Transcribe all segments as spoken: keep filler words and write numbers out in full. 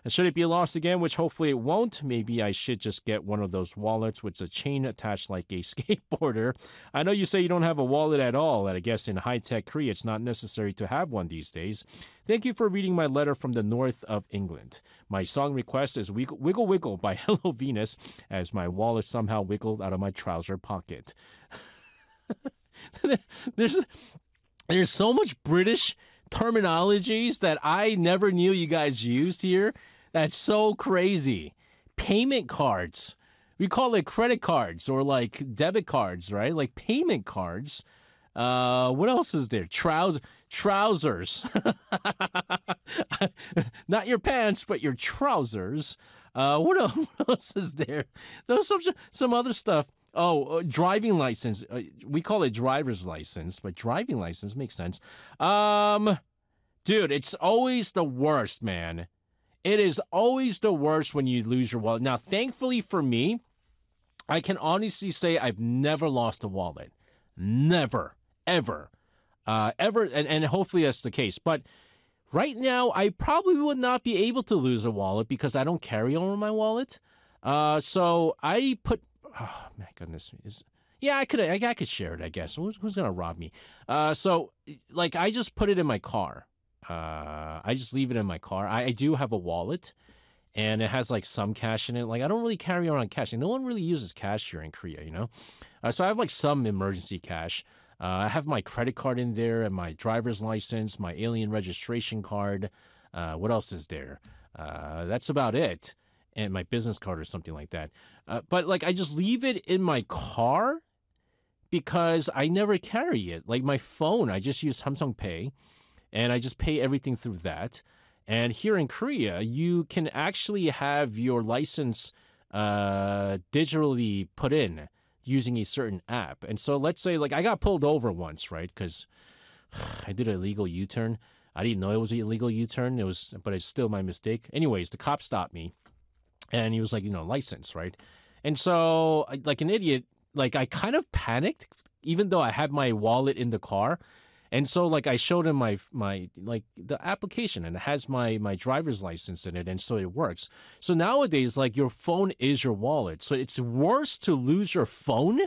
And should it be lost again, which hopefully it won't, maybe I should just get one of those wallets with a chain attached like a skateboarder. I know you say you don't have a wallet at all, and I guess in high-tech Korea it's not necessary to have one these days. Thank you for reading my letter from the north of England. My song request is Wiggle Wiggle, Wiggle by Hello Venus, as my wallet somehow wiggled out of my trouser pocket. There's there's so much British terminologies that I never knew you guys used here. That's so crazy. Payment cards. We call it credit cards or like debit cards, right? Like payment cards. Uh, what else is there? Trousers. Trousers. Not your pants, but your trousers. Uh, what else, what else is there? There's some some other stuff. Oh, uh, driving license. Uh, we call it driver's license, but driving license makes sense. Um, dude, it's always the worst, man. It is always the worst when you lose your wallet. Now, thankfully for me, I can honestly say I've never lost a wallet. Never, ever, uh, ever, and, and hopefully that's the case. But right now, I probably would not be able to lose a wallet because I don't carry on my wallet. Uh, so I put. Oh my goodness! Is, yeah, I could. I, I could share it. I guess. Who's, who's gonna rob me? Uh, so like, I just put it in my car. Uh, I just leave it in my car. I, I do have a wallet, and it has like some cash in it. Like I don't really carry around cash, and no one really uses cash here in Korea, you know. Uh, so I have like some emergency cash. Uh, I have my credit card in there, and my driver's license, my alien registration card. Uh, what else is there? Uh, that's about it. And my business card or something like that. Uh, but like I just leave it in my car because I never carry it. Like my phone, I just use Samsung Pay, and I just pay everything through that. And here in Korea, you can actually have your license uh, digitally put in using a certain app. And so let's say like I got pulled over once, right? Because I did an illegal U-turn. I didn't know it was an illegal U-turn. It was, but it's still my mistake. Anyways, the cop stopped me. And he was like, you know, license, right? And so, like an idiot, like I kind of panicked, even though I had my wallet in the car. And so, like, I showed him my my like the application, and it has my my driver's license in it, and so it works. So nowadays, like, your phone is your wallet. So it's worse to lose your phone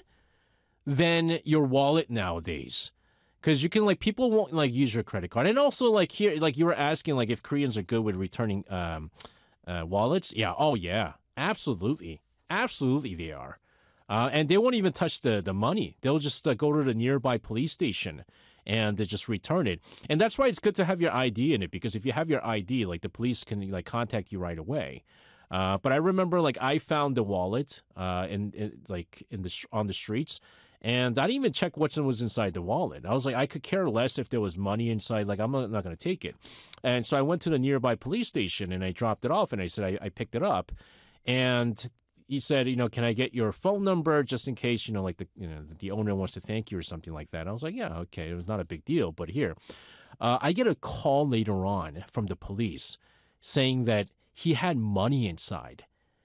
than your wallet nowadays. Because you can, like, people won't, like, use your credit card. And also, like, here, like, you were asking, like, if Koreans are good with returning um Uh, wallets? Yeah. Oh, yeah. Absolutely. Absolutely they are. Uh, and they won't even touch the, the money. They'll just uh, go to the nearby police station and uh, just return it. And that's why it's good to have your I D in it, because if you have your I D, like the police can like contact you right away. Uh, but I remember like I found the wallet uh, in, in like in the on the streets. And I didn't even check what was inside the wallet. I was like, I could care less if there was money inside. Like, I'm not, not going to take it. And so I went to the nearby police station, and I dropped it off, and I said, I, I picked it up. And he said, you know, can I get your phone number just in case, you know, like the, you know, the owner wants to thank you or something like that. And I was like, yeah, okay. It was not a big deal. But here, uh, I get a call later on from the police saying that he had money inside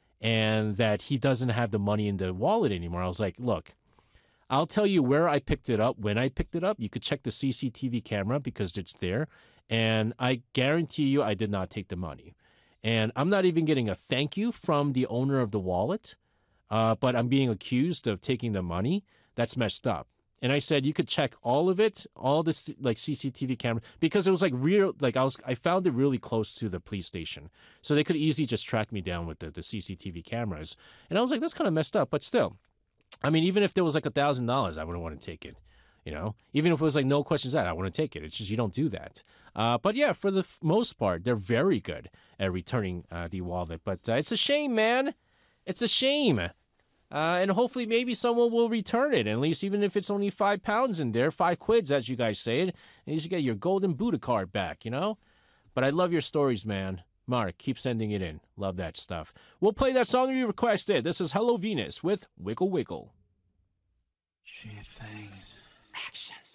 and that he doesn't have the money in the wallet anymore. I was like, look, I'll tell you where I picked it up, when I picked it up. You could check the C C T V camera because it's there. And I guarantee you I did not take the money. And I'm not even getting a thank you from the owner of the wallet, uh, but I'm being accused of taking the money. That's messed up. And I said, you could check all of it, all this like C C T V camera, because it was like real, like I was, I found it really close to the police station. So they could easily just track me down with the, the C C T V cameras. And I was like, that's kind of messed up, but still. I mean, even if there was like a thousand dollars, I wouldn't want to take it. You know, even if it was like no questions asked, I want to take it. It's just you don't do that. Uh, but yeah, for the f- most part, they're very good at returning uh, the wallet. But uh, it's a shame, man. It's a shame. Uh, and hopefully, maybe someone will return it. At least, even if it's only five pounds in there, five quids, as you guys say it, and you should get your golden Buddha card back. You know. But I love your stories, man. Mark, keep sending it in. Love that stuff. We'll play that song you requested. This is Hello Venus with Wiggle Wiggle. She thinks. Action.